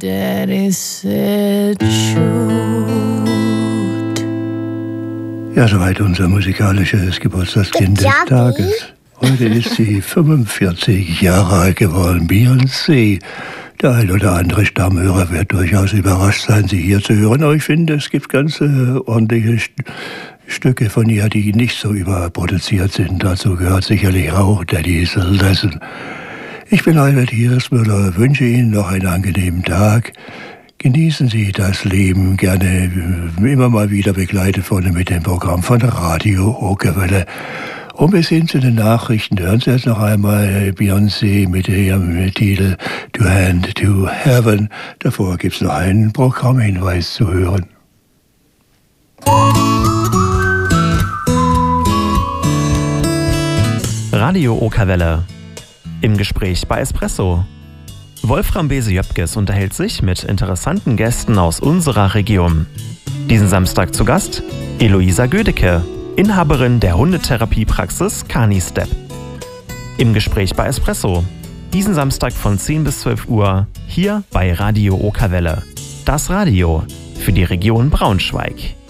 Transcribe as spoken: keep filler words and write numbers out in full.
daddy said shoot. Ja, soweit unser musikalisches Geburtstagskind des Tages. Heute ist sie fünfundvierzig Jahre alt geworden, Beyoncé. Der ein oder andere Stammhörer wird durchaus überrascht sein, sie hier zu hören. Aber ich finde, es gibt ganz äh, ordentliche St- Stücke von ihr, die nicht so überproduziert sind. Dazu gehört sicherlich auch Daddy's Lesson. Ich bin Albert Hieresmüller, wünsche Ihnen noch einen angenehmen Tag. Genießen Sie das Leben, gerne immer mal wieder begleitet von mit dem Programm von Radio Okerwelle. Und bis hin zu den Nachrichten hören Sie jetzt noch einmal Beyoncé mit ihrem Titel To Hand to Heaven. Davor gibt es noch einen Programmhinweis zu hören. Radio Okerwelle. Im Gespräch bei Espresso. Wolfram Bese-Jöpkes unterhält sich mit interessanten Gästen aus unserer Region. Diesen Samstag zu Gast Eloisa Gödecke, Inhaberin der Hundetherapiepraxis Canistep. Im Gespräch bei Espresso. Diesen Samstag von zehn bis zwölf Uhr hier bei Radio Okerwelle. Das Radio für die Region Braunschweig.